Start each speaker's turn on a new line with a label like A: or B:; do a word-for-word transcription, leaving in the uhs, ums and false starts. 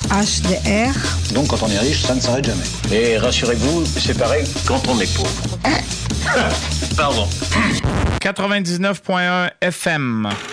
A: H D R.
B: Donc quand on est riche, ça ne s'arrête jamais. Et rassurez-vous, c'est pareil quand on est pauvre. Pardon.
C: quatre-vingt-dix-neuf point un F M.